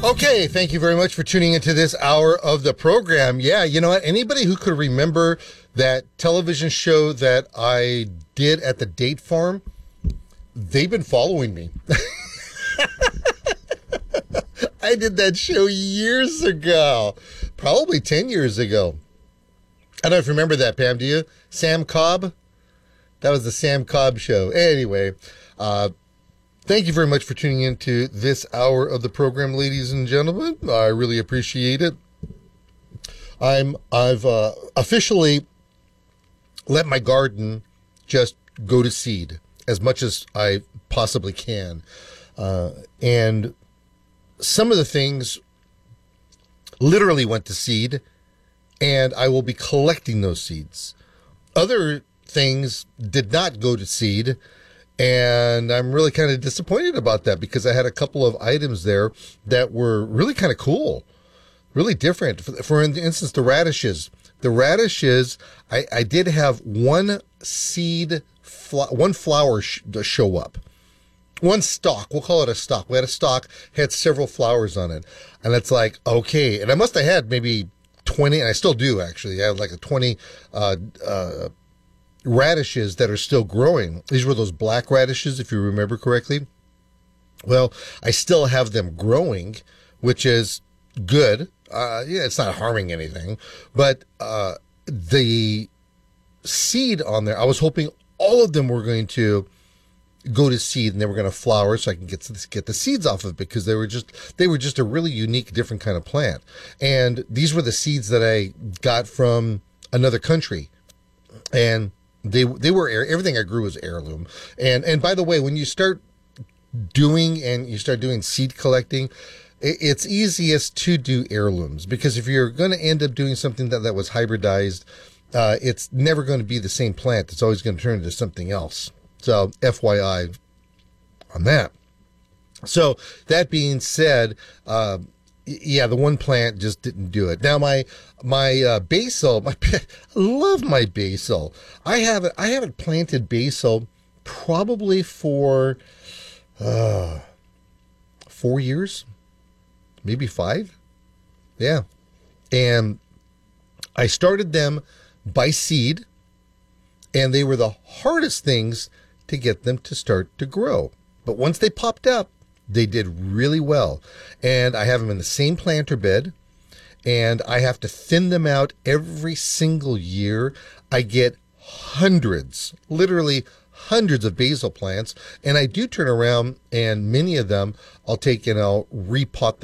Okay, thank you very much for tuning into this hour of the program. Yeah, you know what? Anybody who could remember that television show that I did at the date farm, they've been following me. I did that show years ago, probably 10 years ago. I don't know if you remember that, Pam, do you? Sam Cobb? That was the Sam Cobb show. Anyway, thank you very much for tuning into this hour of the program, ladies and gentlemen. I really appreciate it. I've officially let my garden just go to seed as much as I possibly can. And some of the things literally went to seed, and I will be collecting those seeds. Other things did not go to seed, and I'm really kind of disappointed about that because I had a couple of items there that were really kind of cool, really different. For instance, the radishes. The radishes, I did have one seed, one flower show up. One stalk, we'll call it a stalk. We had a stalk, had several flowers on it. And it's like, okay. And I must have had maybe 20, and I still do actually. I have like a 20 radishes that are still growing. These were those black radishes, if you remember correctly. Well, I still have them growing, which is good. Yeah, it's not harming anything. But the seed on there, I was hoping all of them were going to go to seed and they were going to flower so I can get the seeds off of it because they were just a really unique, different kind of plant. And these were the seeds that I got from another country. And they were everything I grew was heirloom. And by the way, when you start doing seed collecting, it's easiest to do heirlooms because if you're going to end up doing something that was hybridized, it's never going to be the same plant. It's always going to turn into something else. So FYI on that. So that being said, yeah, the one plant just didn't do it. Now my basil, I love my basil. I haven't planted basil probably for 4 years, maybe 5. Yeah. And I started them by seed, and they were the hardest things to get them to start to grow. But once they popped up, they did really well. And I have them in the same planter bed, and I have to thin them out every single year. I get hundreds, literally hundreds of basil plants, and I do turn around, and many of them I'll take and I'll repot